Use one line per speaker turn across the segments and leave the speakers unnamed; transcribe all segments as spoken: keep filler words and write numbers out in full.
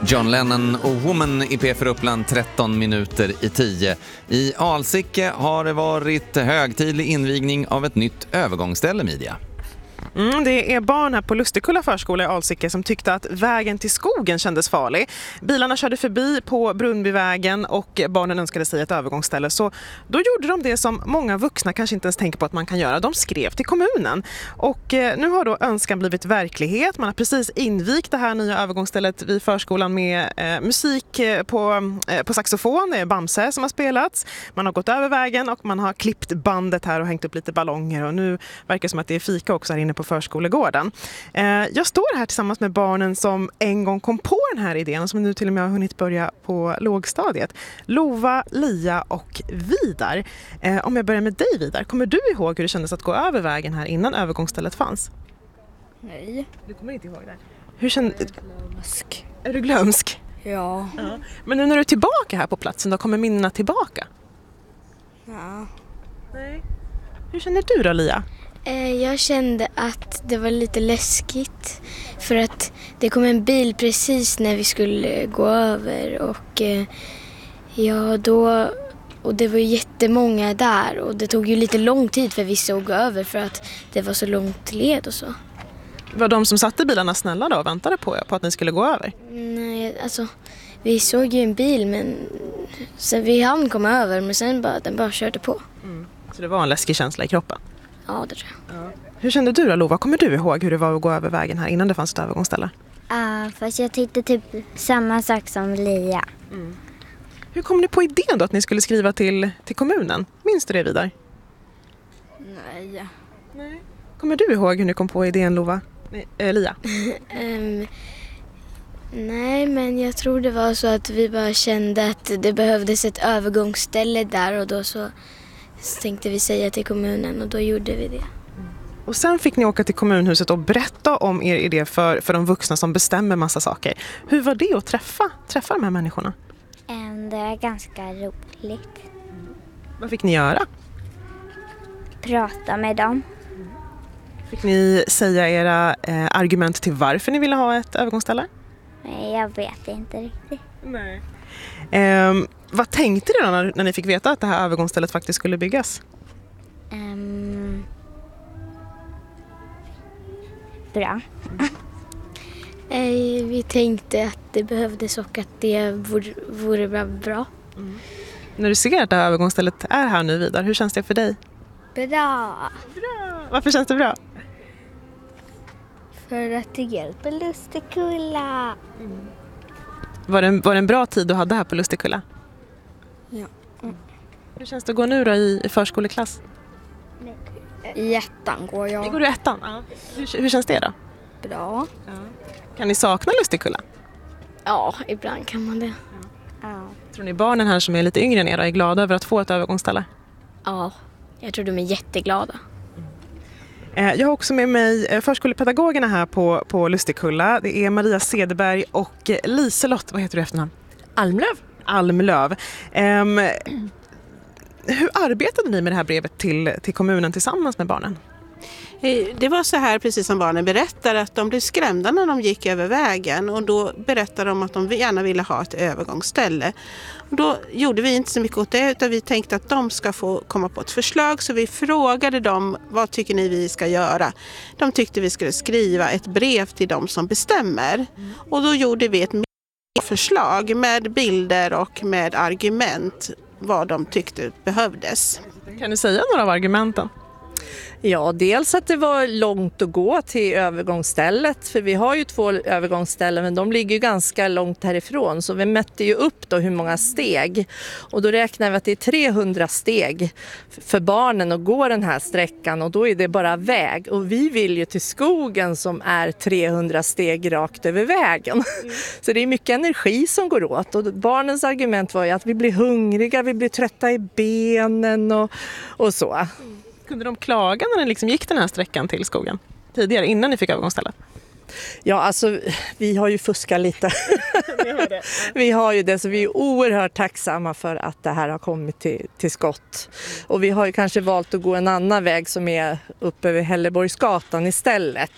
John Lennon och Woman i P för Uppland tretton minuter i tio. I Alsike har det varit högtidlig invigning av ett nytt övergångsställe, Media.
Mm, det är barn här på Lustigkulla förskola i Alsike som tyckte att vägen till skogen kändes farlig. Bilarna körde förbi på Brunnbyvägen och barnen önskade sig ett övergångsställe. Så då gjorde de det som många vuxna kanske inte ens tänker på att man kan göra. De skrev till kommunen. Och eh, nu har då önskan blivit verklighet. Man har precis invigt det här nya övergångsstället vid förskolan med eh, musik på, eh, på saxofon. Det är Bamse som har spelats. Man har gått över vägen och man har klippt bandet här och hängt upp lite ballonger. Och nu verkar det som att det är fika också här inne på förskolegården. Jag står här tillsammans med barnen som en gång kom på den här idén och som nu till och med har hunnit börja på lågstadiet. Lova, Lia och Vidar. Om jag börjar med dig, Vidar, kommer du ihåg hur det kändes att gå över vägen här innan övergångsstället fanns?
Nej.
Du kommer inte ihåg det? Hur kände...
Jag är glömsk.
Är du glömsk?
Ja.
Ja. Men nu när du är tillbaka här på platsen, då kommer minnena tillbaka?
Ja.
Nej. Hur känner du då, Lia?
Jag kände att det var lite läskigt för att det kom en bil precis när vi skulle gå över och ja då och det var jättemånga där och det tog ju lite lång tid för vissa att gå över för att det var så långt led och så.
Var de som satt i bilarna snälla då och väntade på, på att ni skulle gå över?
Nej, alltså vi såg ju en bil men sen vi hann komma över men sen bara, den bara körde på.
Mm. Så det var en läskig känsla i kroppen?
Ja, det tror jag.
Ja. Hur kände du då, Lova? Kommer du ihåg hur det var att gå över vägen här innan det fanns ett övergångsställe?
Ja, uh, fast jag tyckte typ samma sak som Lia.
Mm. Hur kom ni på idén då att ni skulle skriva till, till kommunen? Minns du det, Vidar?
Nej.
Nej. Kommer du ihåg hur ni kom på idén, Lova? Nej, äh, Lia?
um, nej, men jag tror det var så att vi bara kände att det behövdes ett övergångsställe där och då så... Så tänkte vi säga till kommunen och då gjorde vi det.
Och sen fick ni åka till kommunhuset och berätta om er idé för, för de vuxna som bestämmer massa saker. Hur var det att träffa, träffa de här människorna?
Det var ganska roligt.
Vad fick ni göra?
Prata med dem.
Fick ni säga era eh, argument till varför ni ville ha ett övergångsställe?
Nej, jag vet inte riktigt.
Nej. Um, vad tänkte ni då när, när ni fick veta att det här övergångsstället faktiskt skulle byggas?
Um, bra.
Mm. Vi tänkte att det behövdes och att det vore, vore bra.
Mm. När du ser att det här övergångsstället är här nu, Vidar, hur känns det för dig?
Bra.
Bra. Varför känns det bra?
För att det hjälper Lustigkulla.
Mm. Var det, en, var det en bra tid du hade här på Lustigkulla?
Ja. Mm.
Hur känns det att gå nu då i, i förskoleklass?
I ettan går jag.
Det går du i ettan? Ja. Hur, hur känns det då?
Bra.
Ja. Kan ni sakna Lustigkulla?
Ja, ibland kan man det.
Ja.
Ja. Tror ni barnen här som är lite yngre än er är glada över att få ett övergångsställe?
Ja, jag tror de är jätteglada.
Jag har också med mig förskolepedagogerna här på, på Lustigkulla. Det är Maria Cederberg och Liselott, vad heter du efternamn?
Almlöv.
Almlöv. Um, hur arbetade ni med det här brevet till, till kommunen tillsammans med barnen?
Det var så här, precis som barnen berättar, att de blev skrämda när de gick över vägen och då berättade de att de gärna ville ha ett övergångsställe. Och då gjorde vi inte så mycket åt det utan vi tänkte att de ska få komma på ett förslag, så vi frågade dem, vad tycker ni vi ska göra? De tyckte vi skulle skriva ett brev till dem som bestämmer. Mm. Och då gjorde vi ett förslag med bilder och med argument vad de tyckte behövdes.
Kan du säga några av argumenten?
Ja, dels att det var långt att gå till övergångsstället, för vi har ju två övergångsställen men de ligger ju ganska långt härifrån, så vi mätte ju upp då hur många steg och då räknar vi att det är trehundra steg för barnen att gå den här sträckan och då är det bara väg och vi vill ju till skogen som är trehundra steg rakt över vägen. Mm. Så det är mycket energi som går åt och barnens argument var ju att vi blir hungriga, vi blir trötta i benen och, och så. Mm.
Kunde de klaga när ni liksom gick den här sträckan till skogen tidigare, innan ni fick övergångsstället?
Ja, alltså vi har ju fuskat lite.
har det.
Vi har ju det, så vi är oerhört tacksamma för att det här har kommit till, till skott. Och vi har ju kanske valt att gå en annan väg som är upp över Hälleborgsgatan istället.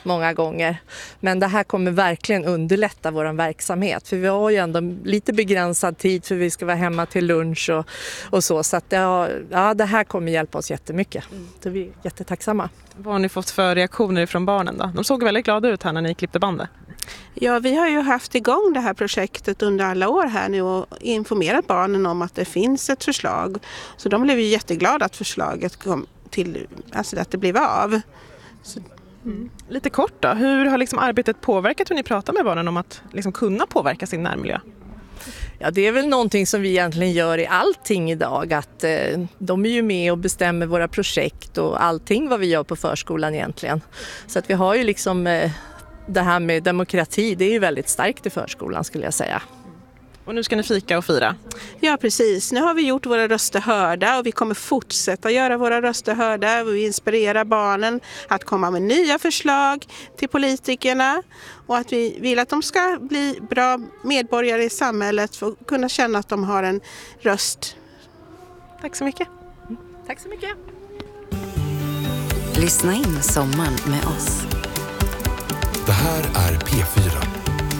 många gånger. Men det här kommer verkligen underlätta vår verksamhet. För vi har ju ändå lite begränsad tid för vi ska vara hemma till lunch och, och så. Så att ja, ja, det här kommer hjälpa oss jättemycket. Så vi är jättetacksamma.
Vad har ni fått för reaktioner från barnen då? De såg väldigt glada ut här när ni klippte bandet.
Ja, vi har ju haft igång det här projektet under alla år här nu och informerat barnen om att det finns ett förslag. Så de blev ju jätteglada att förslaget kom till, alltså att det blev av. Så,
mm. Lite kort då, hur har liksom arbetet påverkat hur ni pratar med barnen om att liksom kunna påverka sin närmiljö?
Ja, det är väl någonting som vi egentligen gör i allting idag, att eh, de är ju med och bestämmer våra projekt och allting vad vi gör på förskolan egentligen. Så att vi har ju liksom eh, det här med demokrati, det är ju väldigt starkt i förskolan skulle jag säga.
Och nu ska ni fika och fira?
Ja, precis. Nu har vi gjort våra röster hörda och vi kommer fortsätta göra våra röster hörda. Vi inspirerar barnen att komma med nya förslag till politikerna och att vi vill att de ska bli bra medborgare i samhället för att kunna känna att de har en röst.
Tack så mycket.
Tack så mycket.
Lyssna in sommaren med oss.
Det här är P fyra.